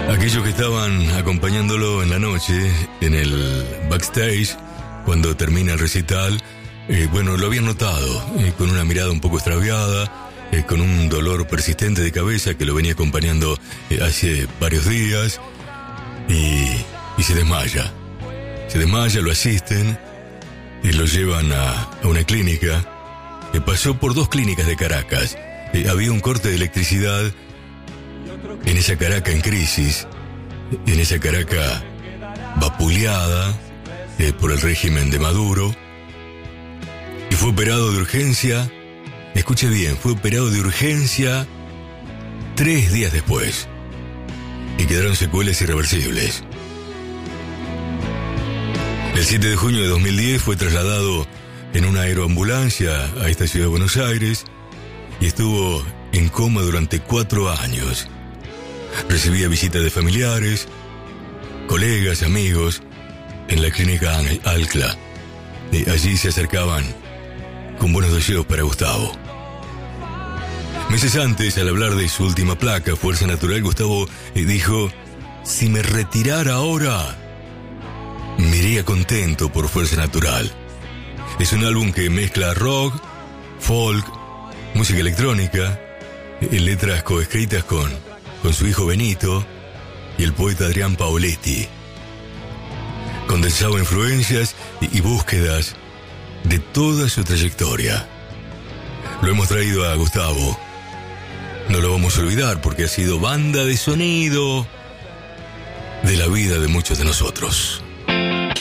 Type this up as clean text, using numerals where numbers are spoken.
Aquellos que estaban acompañándolo en la noche, en el backstage, cuando termina el recital, lo habían notado, con una mirada un poco extraviada, con un dolor persistente de cabeza que lo venía acompañando hace varios días, y se desmaya. Se desmaya, lo asisten y lo llevan a una clínica. Pasó por 2 clínicas de Caracas. Había un corte de electricidad en esa Caracas en crisis, en esa Caracas vapuleada por el régimen de Maduro, y fue operado de urgencia. Escuche bien, fue operado de urgencia 3 días después y quedaron secuelas irreversibles. El 7 de junio de 2010 fue trasladado en una aeroambulancia a esta ciudad de Buenos Aires y estuvo en coma durante 4 años. Recibía visitas de familiares, colegas, amigos en la clínica Alcla. Allí se acercaban con buenos deseos para Gustavo. Meses antes, al hablar de su última placa, Fuerza Natural, Gustavo dijo: si me retirara ahora, me iría contento por Fuerza Natural. Es un álbum que mezcla rock, folk, música electrónica, letras coescritas con su hijo Benito y el poeta Adrián Paoletti. Condensaba influencias y búsquedas de toda su trayectoria. Lo hemos traído a Gustavo. No lo vamos a olvidar porque ha sido banda de sonido de la vida de muchos de nosotros.